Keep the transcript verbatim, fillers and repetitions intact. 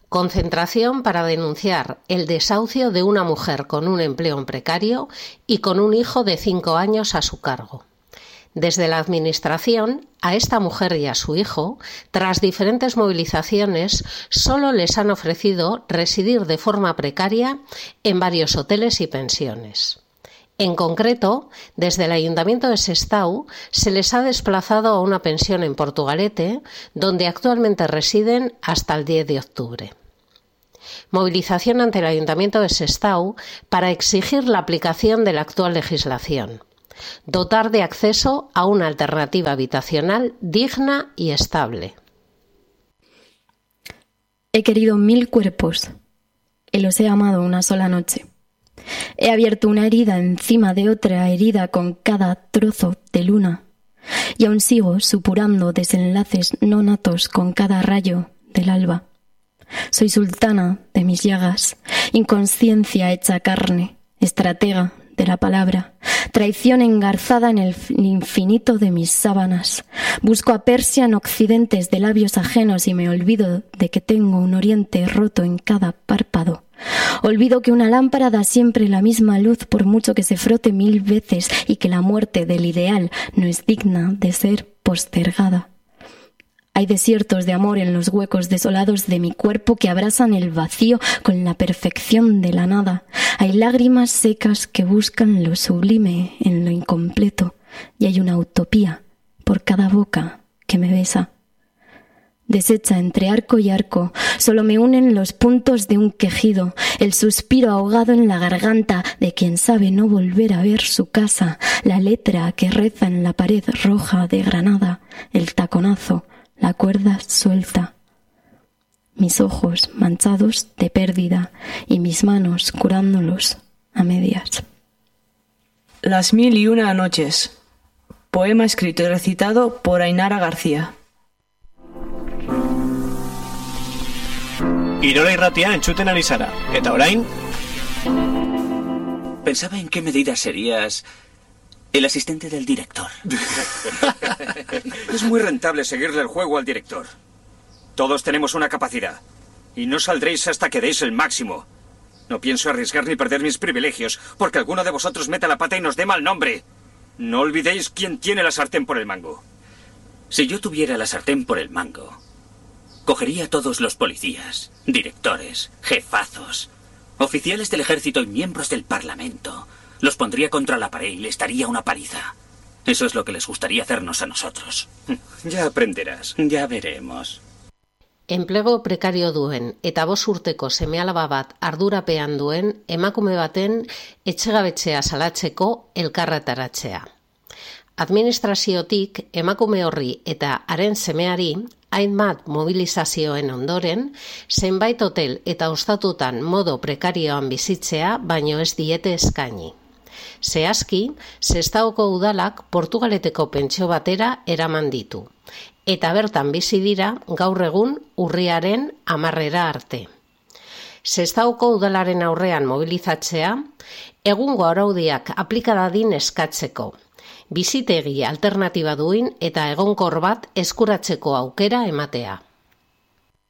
Concentración para denunciar el desahucio de una mujer con un empleo precario y con un hijo de cinco años a su cargo. Desde la Administración, a esta mujer y a su hijo, tras diferentes movilizaciones, solo les han ofrecido residir de forma precaria en varios hoteles y pensiones. En concreto, desde el Ayuntamiento de Sestao se les ha desplazado a una pensión en Portugalete, donde actualmente residen hasta el diez de octubre. Movilización ante el Ayuntamiento de Sestao para exigir la aplicación de la actual legislación, dotar de acceso a una alternativa habitacional digna y estable. He querido mil cuerpos y los he amado una sola noche. He abierto una herida encima de otra herida con cada trozo de luna y aún sigo supurando desenlaces no natos con cada rayo del alba. Soy sultana de mis llagas, inconsciencia hecha carne, estratega de la palabra, traición engarzada en el infinito de mis sábanas. Busco a Persia en occidentes de labios ajenos y me olvido de que tengo un oriente roto en cada párpado. Olvido que una lámpara da siempre la misma luz por mucho que se frote mil veces y que la muerte del ideal no es digna de ser postergada. Hay desiertos de amor en los huecos desolados de mi cuerpo que abrasan el vacío con la perfección de la nada. Hay lágrimas secas que buscan lo sublime en lo incompleto y hay una utopía por cada boca que me besa. Deshecha entre arco y arco, solo me unen los puntos de un quejido, el suspiro ahogado en la garganta de quien sabe no volver a ver su casa, la letra que reza en la pared roja de Granada, el taconazo, la cuerda suelta, mis ojos manchados de pérdida y mis manos curándolos a medias. Las mil y una noches. Poema escrito y recitado por Ainara García. Irola irratia entzuten ari zara. Eta orain? Pensaba en qué medida serías el asistente del director. Es muy rentable seguirle el juego al director. Todos tenemos una capacidad. Y no saldréis hasta que deis el máximo. No pienso arriesgar ni perder mis privilegios, porque alguno de vosotros meta la pata y nos dé mal nombre. No olvidéis quién tiene la sartén por el mango. Si yo tuviera la sartén por el mango, cogería a todos los policías, directores, jefazos, oficiales del ejército y miembros del parlamento. Los pondría contra la pared y les daría una paliza. Eso es lo que les gustaría hacernos a nosotros. Ya aprenderás. Ya veremos. Enplego prekario duen eta bost urteko seme-alaba bat ardurapean duen emakume baten etxegabetzea salatzeko elkarretaratzea. Administraziotik emakume horri eta haren semeari hainbat mobilizazioen ondoren, zenbait hotel eta ostatutan modo prekarioan bizitzea baino ez diete eskaini. Zehazki, Sestaoko udalak Portugaleteko pentsio batera eraman ditu, eta bertan bizi dira gaur egun urriaren hamarrera arte. Sestaoko udalaren aurrean mobilizatzea, egungo araudiak aplika dadin eskatzeko, bizitegi alternatiba duin eta egonkor bat eskuratzeko aukera ematea.